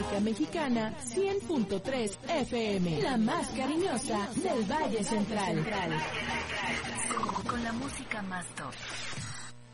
Radiofónica Mexicana 100.3 FM, la más cariñosa del Valle Central. Con la música más top.